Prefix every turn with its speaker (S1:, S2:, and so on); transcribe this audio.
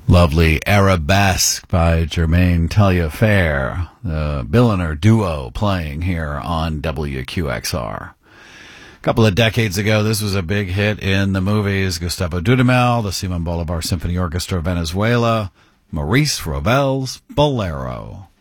S1: Lovely Arabesque by Jermaine Taliaferro, the billionaire duo playing here on WQXR. A couple of decades ago, this was a big hit in the movies. Gustavo Dudamel, the Simon Bolivar Symphony Orchestra of Venezuela, Maurice Ravel's Bolero.